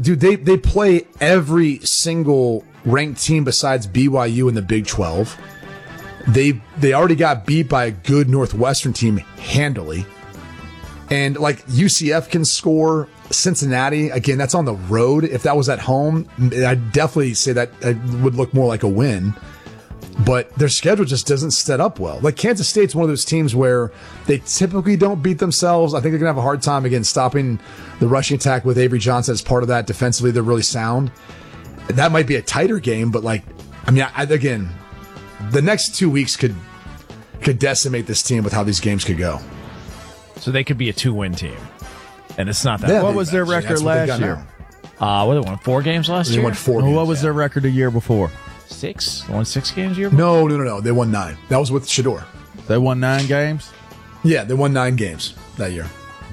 dude, they play every single ranked team besides BYU in the Big 12. They already got beat by a good Northwestern team handily. And like UCF can score. Cincinnati, again, that's on the road. If that was at home, I'd definitely say that it would look more like a win. But their schedule just doesn't set up well. Like Kansas State's one of those teams where they typically don't beat themselves. I think they're going to have a hard time, again, stopping the rushing attack with Avery Johnson as part of that. Defensively, they're really sound. That might be a tighter game, but again, the next 2 weeks could decimate this team with how these games could go. So they could be a 2-win team. And it's not that. Yeah, what was their record last year? They won 4 games last year? They won 4 games. What was their record the year before? 6? They won 6 games a year before? No. They won 9. That was with Shedeur. They won 9 games? Yeah, they won 9 games that year.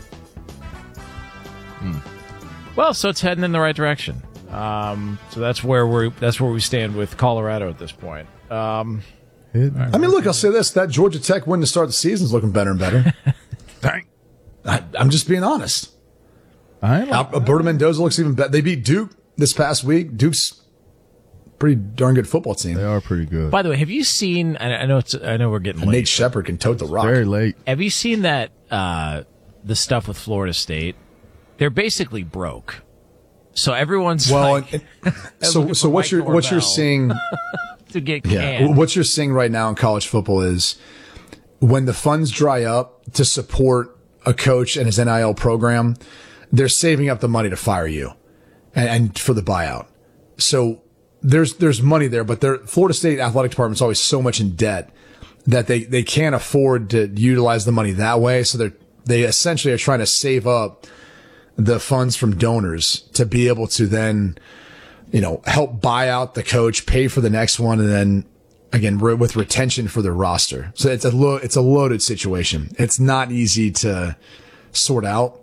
Well, so it's heading in the right direction. So that's where we stand with Colorado at this point. I mean, look, I'll say this: that Georgia Tech win to start the season is looking better and better. Dang. I'm just being honest. Alberto Mendoza looks even better. They beat Duke this past week. Duke's pretty darn good football team. They are pretty good. By the way, have you seen? I know we're getting late. Nate Shepard can tote the rock. Very late. Have you seen that the stuff with Florida State? They're basically broke. So everyone's so what you're seeing to get canned. What you're seeing right now in college football is when the funds dry up to support a coach and his NIL program, they're saving up the money to fire you and for the buyout. So there's money there, but their Florida State athletic department is always so much in debt that they can't afford to utilize the money that way. So they essentially are trying to save up the funds from donors to be able to then, help buy out the coach, pay for the next one, and then again with retention for their roster. So it's a loaded situation. It's not easy to sort out.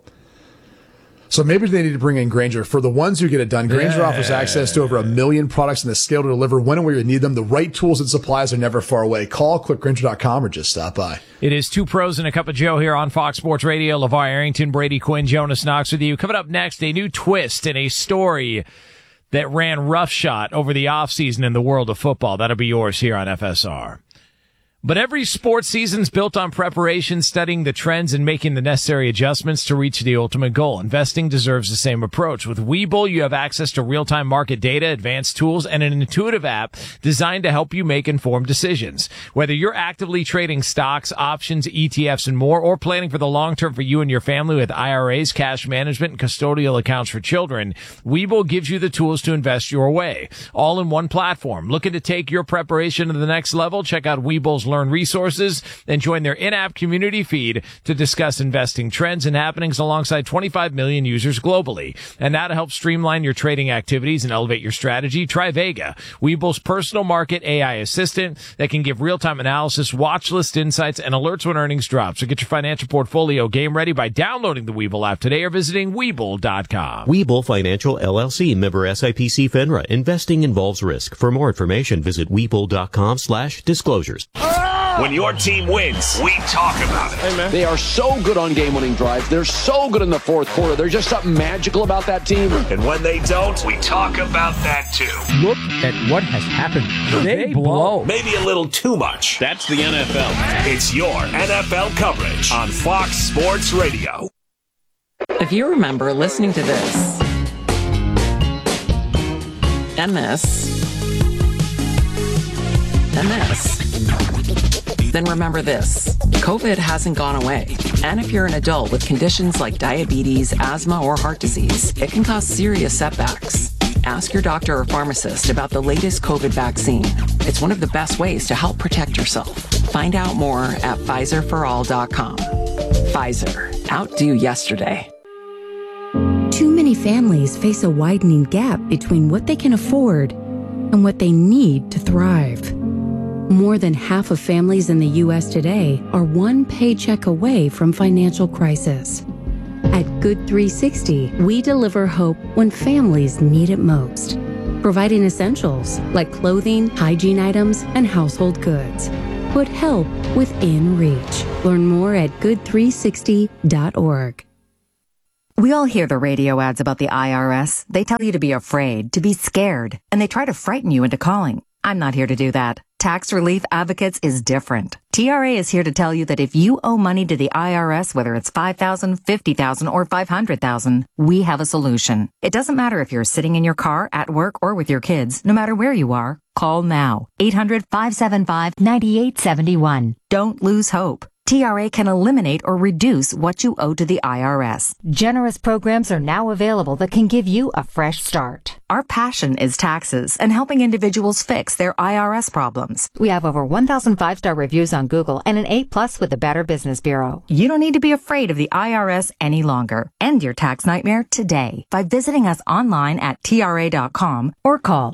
So maybe they need to bring in Grainger. For the ones who get it done, Grainger offers access to over 1 million products and the scale to deliver when and where you need them. The right tools and supplies are never far away. Call, click Grainger.com, or just stop by. It is 2 pros and a cup of Joe here on Fox Sports Radio. LeVar Arrington, Brady Quinn, Jonas Knox with you. Coming up next, a new twist in a story that ran roughshod over the offseason in the world of football. That'll be yours here on FSR. But every sports season's built on preparation, studying the trends, and making the necessary adjustments to reach the ultimate goal. Investing deserves the same approach. With Webull, you have access to real-time market data, advanced tools, and an intuitive app designed to help you make informed decisions. Whether you're actively trading stocks, options, ETFs, and more, or planning for the long term for you and your family with IRAs, cash management, and custodial accounts for children, Webull gives you the tools to invest your way. All in one platform. Looking to take your preparation to the next level? Check out Webull's Learn resources and join their in-app community feed to discuss investing trends and happenings alongside 25 million users globally. And now to help streamline your trading activities and elevate your strategy, try Vega, Webull's personal market AI assistant that can give real-time analysis, watch list insights, and alerts when earnings drop. So get your financial portfolio game ready by downloading the Webull app today or visiting Webull.com. Webull Financial LLC, member SIPC FINRA. Investing involves risk. For more information, visit Webull.com/disclosures. When your team wins, we talk about it. Hey, man. They are so good on game-winning drives. They're so good in the fourth quarter. There's just something magical about that team. And when they don't, we talk about that too. Look at what has happened. They blow. Maybe a little too much. That's the NFL. It's your NFL coverage on Fox Sports Radio. If you remember listening to this, and this, and this, then remember this. COVID hasn't gone away. And if you're an adult with conditions like diabetes, asthma, or heart disease, it can cause serious setbacks. Ask your doctor or pharmacist about the latest COVID vaccine. It's one of the best ways to help protect yourself. Find out more at PfizerForAll.com. Pfizer. Outdo yesterday. Too many families face a widening gap between what they can afford and what they need to thrive. More than half of families in the U.S. today are one paycheck away from financial crisis. At Good 360, we deliver hope when families need it most, providing essentials like clothing, hygiene items, and household goods. Put help within reach. Learn more at good360.org. We all hear the radio ads about the IRS. They tell you to be afraid, to be scared, and they try to frighten you into calling. I'm not here to do that. Tax Relief Advocates is different. TRA is here to tell you that if you owe money to the IRS, whether it's $5,000, $50,000, or $500,000, we have a solution. It doesn't matter if you're sitting in your car, at work, or with your kids. No matter where you are, call now. 800-575-9871. Don't lose hope. TRA can eliminate or reduce what you owe to the IRS. Generous programs are now available that can give you a fresh start. Our passion is taxes and helping individuals fix their IRS problems. We have over 1,000 5-star reviews on Google and an A+ with the Better Business Bureau. You don't need to be afraid of the IRS any longer. End your tax nightmare today by visiting us online at TRA.com or call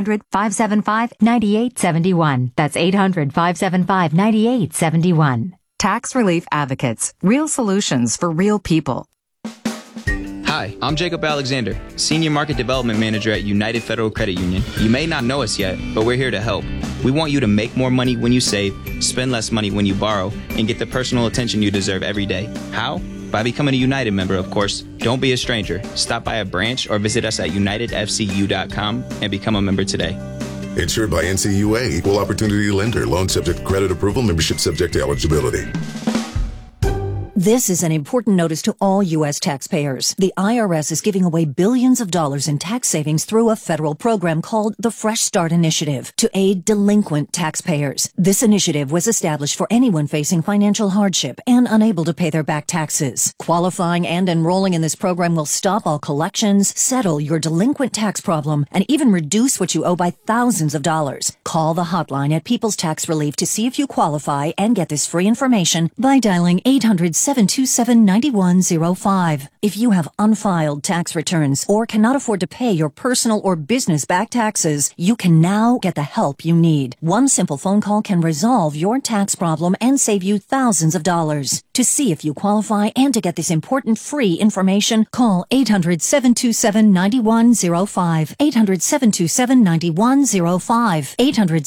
800-575-9871. That's 800-575-9871. Tax Relief Advocates. Real solutions for real people. Hi, I'm Jacob Alexander, Senior Market Development Manager at United Federal Credit Union. You may not know us yet, but we're here to help. We want you to make more money when you save, spend less money when you borrow, and get the personal attention you deserve every day. How? By becoming a United member, of course. Don't be a stranger. Stop by a branch or visit us at unitedfcu.com and become a member today. Insured by NCUA, Equal Opportunity Lender. Loan subject to credit approval. Membership subject to eligibility. This is an important notice to all U.S. taxpayers. The IRS is giving away billions of dollars in tax savings through a federal program called the Fresh Start Initiative to aid delinquent taxpayers. This initiative was established for anyone facing financial hardship and unable to pay their back taxes. Qualifying and enrolling in this program will stop all collections, settle your delinquent tax problem, and even reduce what you owe by thousands of dollars. Call the hotline at People's Tax Relief to see if you qualify and get this free information by dialing 800-727-9105. If you have unfiled tax returns or cannot afford to pay your personal or business back taxes, you can now get the help you need. One simple phone call can resolve your tax problem and save you thousands of dollars. To see if you qualify and to get this important free information, call 800-727-9105. 800-727-9105.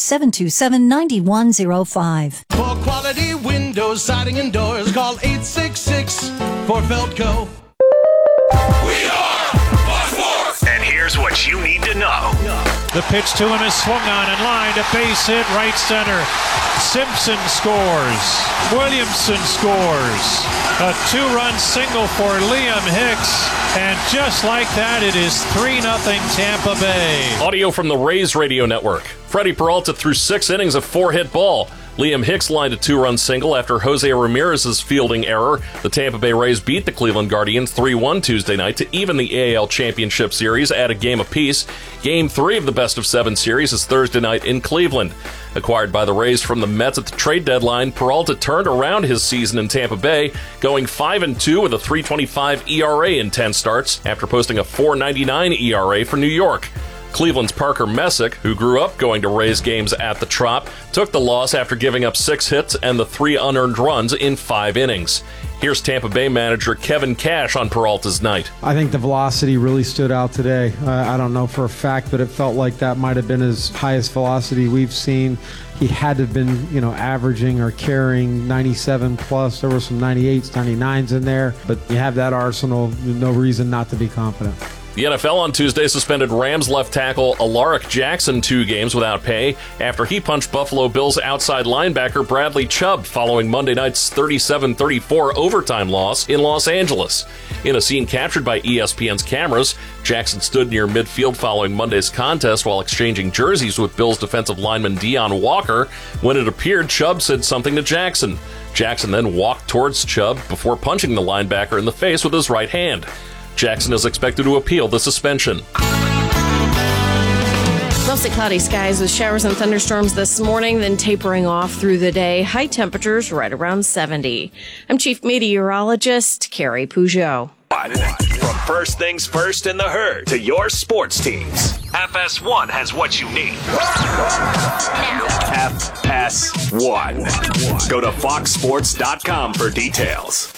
800-727-9105. For quality windows, siding, and doors, call 866 for Feltco. We are Fox Sports. And here's what you need to know. The pitch to him is swung on and lined. A base hit, right center. Simpson scores. Williamson scores. A 2-run single for Liam Hicks. And just like that, it is 3-0 Tampa Bay. Audio from the Rays Radio Network. Freddie Peralta threw 6 innings of 4-hit ball. Liam Hicks lined a 2-run single after Jose Ramirez's fielding error. The Tampa Bay Rays beat the Cleveland Guardians 3-1 Tuesday night to even the AL Championship Series at a game apiece. Game 3 of the best-of-7 series is Thursday night in Cleveland. Acquired by the Rays from the Mets at the trade deadline, Peralta turned around his season in Tampa Bay, going 5-2 with a 3.25 ERA in 10 starts after posting a 4.99 ERA for New York. Cleveland's Parker Messick, who grew up going to Rays games at the Trop, took the loss after giving up 6 hits and the 3 unearned runs in 5 innings. Here's Tampa Bay manager Kevin Cash on Peralta's night. I think the velocity really stood out today. I don't know for a fact, but it felt like that might have been his highest velocity we've seen. He had to have been, averaging or carrying 97 plus. There were some 98s, 99s in there, but you have that arsenal, no reason not to be confident. The NFL on Tuesday suspended Rams left tackle Alaric Jackson 2 games without pay after he punched Buffalo Bills outside linebacker Bradley Chubb following Monday night's 37-34 overtime loss in Los Angeles. In a scene captured by ESPN's cameras, Jackson stood near midfield following Monday's contest while exchanging jerseys with Bills defensive lineman Deion Walker. When it appeared, Chubb said something to Jackson. Jackson then walked towards Chubb before punching the linebacker in the face with his right hand. Jackson is expected to appeal the suspension. Mostly cloudy skies with showers and thunderstorms this morning, then tapering off through the day. High temperatures right around 70. I'm Chief Meteorologist Carrie Peugeot. From first things first in the herd to your sports teams, FS1 has what you need. FS1. Go to foxsports.com for details.